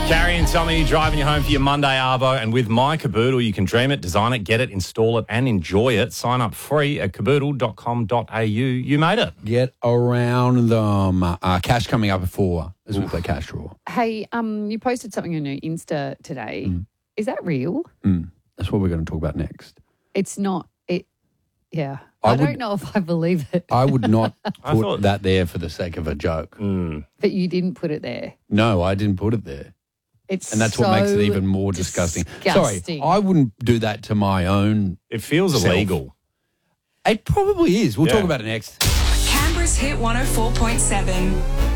Carrie and Tommy driving you home for your Monday Arvo, and with My Caboodle, you can dream it, design it, get it, install it, and enjoy it. Sign up free at caboodle.com.au. You made it. Get around them. Cash coming up at 4 as we play Cash Draw. Hey, you posted something on your Insta today. Is that real? That's what we're going to talk about next. It's not. Yeah. I I don't know if I believe it. I would not I put thought- that there for the sake of a joke. But you didn't put it there. No, I didn't put it there. It's And that's what makes it even more disgusting. Sorry, I wouldn't do that to my own. It feels Self. illegal. It probably is. We'll Yeah. talk about it next. Canberra's Hit 104.7.